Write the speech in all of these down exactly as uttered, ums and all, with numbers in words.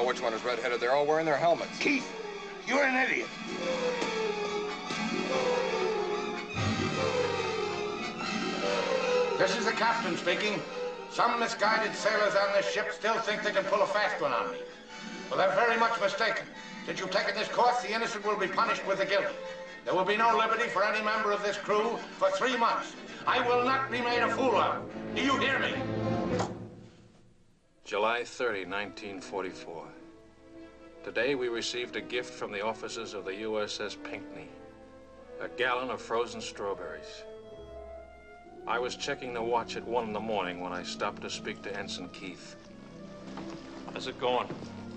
know which one is red-headed. They're all wearing their helmets. Keith, you're an idiot. This is the captain speaking. Some misguided sailors on this ship still think they can pull a fast one on me. Well, they're very much mistaken. Since you've taken this course, the innocent will be punished with the guilty. There will be no liberty for any member of this crew for three months. I will not be made a fool of. Do you hear me? July thirtieth, nineteen forty-four. Today we received a gift from the officers of the U S S Pinckney. A gallon of frozen strawberries. I was checking the watch at one in the morning when I stopped to speak to Ensign Keith. How's it going?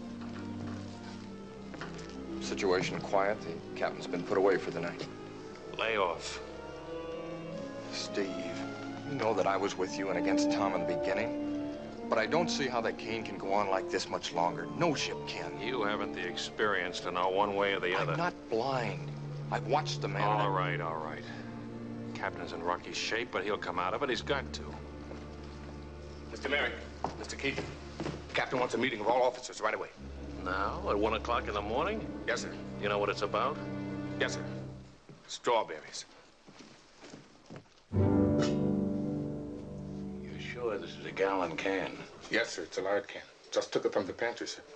Situation quiet. The captain's been put away for the night. Lay off. Steve, you know that I was with you and against Tom in the beginning. But I don't see how that cane can go on like this much longer. No ship can. You haven't the experience to know one way or the other. I'm not blind. I've watched the man. All right, all right. Captain's in rocky shape, but he'll come out of it. He's got to. Mister Merrick, Mister Keith, the captain wants a meeting of all officers right away. Now, at one o'clock in the morning? Yes, sir. You know what it's about? Yes, sir. Strawberries. You're sure this is a gallon can? Yes, sir. It's a lard can. Just took it from the pantry, sir.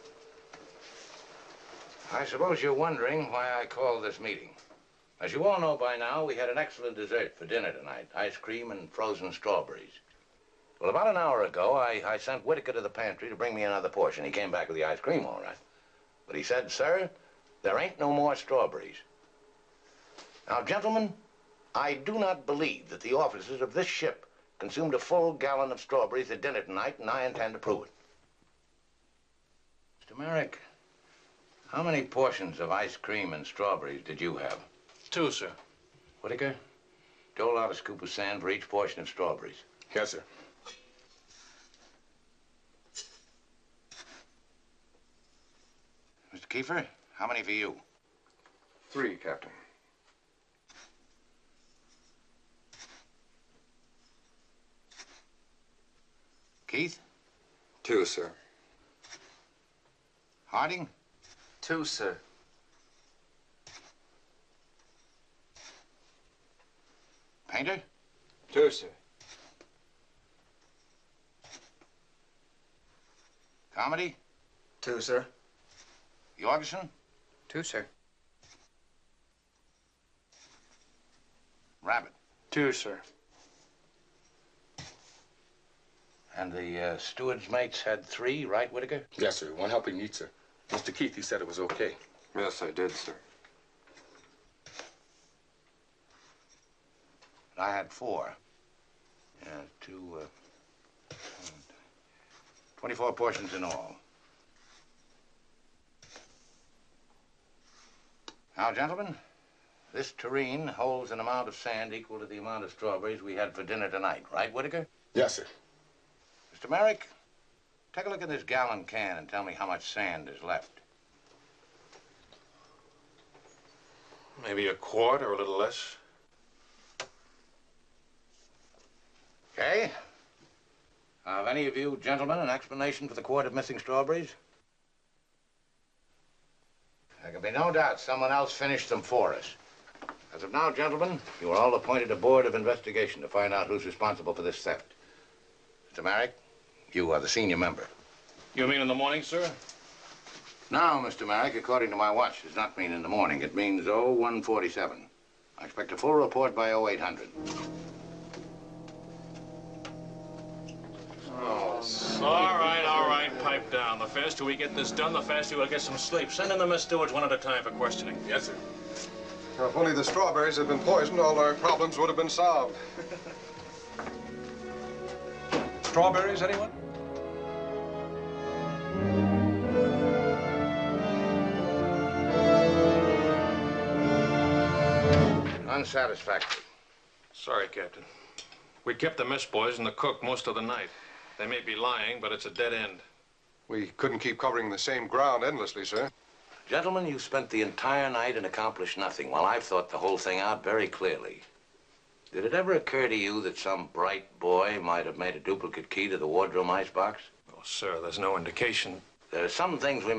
I suppose you're wondering why I called this meeting. As you all know by now, we had an excellent dessert for dinner tonight. Ice cream and frozen strawberries. Well, about an hour ago, I, I sent Whitaker to the pantry to bring me another portion. He came back with the ice cream, all right. But he said, sir, there ain't no more strawberries. Now, gentlemen, I do not believe that the officers of this ship consumed a full gallon of strawberries at dinner tonight, and I intend to prove it. Mister Merrick, how many portions of ice cream and strawberries did you have? Two, sir. Whitaker, dole out a scoop of sand for each portion of strawberries. Yes, sir. Mister Kiefer, how many for you? Three, Captain. Keith? Two, sir. Harding? Two, sir. Painter? Two, sir. Comedy? Two, sir. Jorgensen? Two, sir. Rabbit? Two, sir. And the uh, steward's mates had three, right, Whitaker? Yes, sir. One helping each, sir. Mister Keith, he said it was okay. Yes, I did, sir. I had four. Yeah, two, uh, twenty-four portions in all. Now, gentlemen, this tureen holds an amount of sand equal to the amount of strawberries we had for dinner tonight, right, Whitaker? Yes, sir. Mister Merrick, take a look at this gallon can and tell me how much sand is left. Maybe a quart or a little less. Okay. Have any of you gentlemen an explanation for the quart of missing strawberries? There can be no doubt someone else finished them for us. As of now, gentlemen, you are all appointed a board of investigation to find out who's responsible for this theft. Mister Merrick, you are the senior member. You mean in the morning, sir? Now, Mister Merrick, according to my watch, does not mean in the morning. It means oh one forty-seven. I expect a full report by oh eight hundred. Oh, all right, all right, pipe down. The faster we get this done, the faster we'll get some sleep. Send in the Miss Stewards one at a time for questioning. Yes, sir. Now, if only the strawberries had been poisoned, all our problems would have been solved. Strawberries, anyone? Unsatisfactory. Sorry, Captain. We kept the mess boys and the cook most of the night. They may be lying, but it's a dead end. We couldn't keep covering the same ground endlessly, sir. Gentlemen, you spent the entire night and accomplished nothing, while I've thought the whole thing out very clearly. Did it ever occur to you that some bright boy might have made a duplicate key to the wardroom icebox? Oh, sir, there's no indication. There are some things we